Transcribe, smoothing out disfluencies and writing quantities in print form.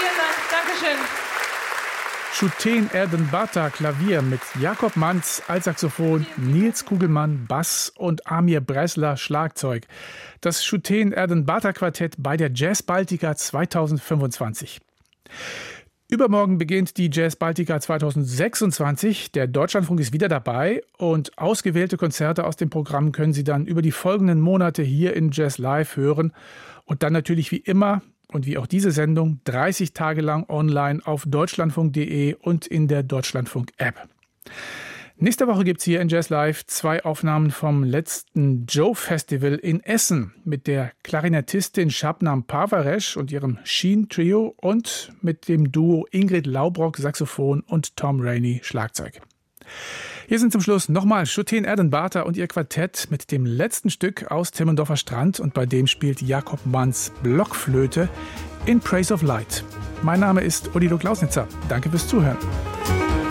Vielen Dank. Dankeschön. Shooten Erden Bata Klavier mit Jakob Manz Altsaxophon, Nils Kugelmann Bass und Amir Bressler Schlagzeug. Das Shooten Erden Bata Quartett bei der Jazz Baltica 2025. Übermorgen beginnt die Jazz Baltica 2026. Der Deutschlandfunk ist wieder dabei und ausgewählte Konzerte aus dem Programm können Sie dann über die folgenden Monate hier in Jazz Live hören und dann natürlich wie immer und wie auch diese Sendung 30 Tage lang online auf deutschlandfunk.de und in der Deutschlandfunk-App. Nächste Woche gibt es hier in Jazz Live 2 Aufnahmen vom letzten Joe-Festival in Essen mit der Klarinettistin Shabnam Parvaresh und ihrem Sheen-Trio und mit dem Duo Ingrid Laubrock Saxophon und Tom Rainey Schlagzeug. Hier sind zum Schluss nochmal Shooten Erden Bata und ihr Quartett mit dem letzten Stück aus Timmendorfer Strand und bei dem spielt Jakob Manz Blockflöte in Praise of Light. Mein Name ist Odilo Klausnitzer. Danke fürs Zuhören.